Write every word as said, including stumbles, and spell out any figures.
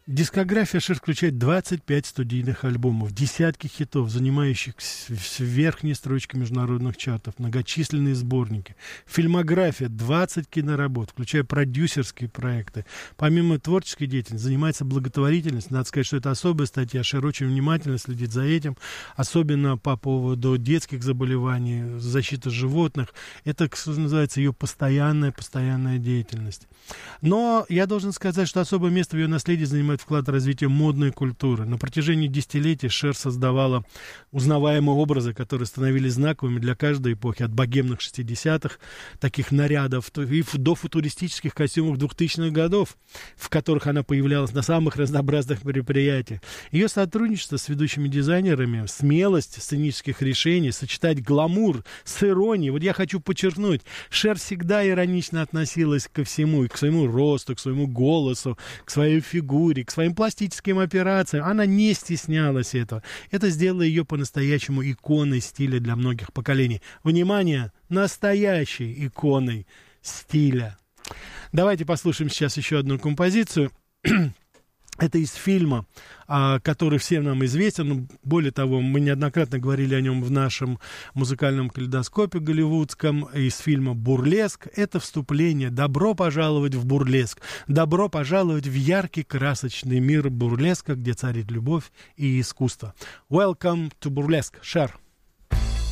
Дискография Шер включает двадцать пять студийных альбомов, десятки хитов, занимающих верхние строчки международных чартов, многочисленные сборники. Фильмография, двадцать киноработ, включая продюсерские проекты. Помимо творческой деятельности, занимается благотворительностью. Надо сказать, что это особая статья. Шер очень внимательно следит за этим, особенно по поводу детских заболеваний, защиты животных. Это, что называется, ее постоянная, постоянная деятельность. Но я должен сказать, что особое место в ее наследии занимает вклад в развитие модной культуры. На протяжении десятилетий Шер создавала узнаваемые образы, которые становились знаковыми для каждой эпохи, от богемных шестидесятых, таких нарядов, и до футуристических костюмов двухтысячных годов, в которых она появлялась на самых разнообразных мероприятиях. Ее сотрудничество с ведущими дизайнерами, смелость сценических решений, сочетать гламур с иронией. Вот я хочу подчеркнуть, Шер всегда иронично относилась ко всему, и к своему росту, к своему голосу, к своей фигуре, к своим пластическим операциям. Она не стеснялась этого. Это сделало ее по-настоящему иконой стиля для многих поколений. Внимание, настоящей иконой стиля. Давайте послушаем сейчас еще одну композицию. Это из фильма, а, который всем нам известен. Более того, мы неоднократно говорили о нем в нашем музыкальном калейдоскопе голливудском. Из фильма «Бурлеск». Это вступление. Добро пожаловать в бурлеск. Добро пожаловать в яркий, красочный мир бурлеска, где царит любовь и искусство. Welcome to Burlesque. Cher.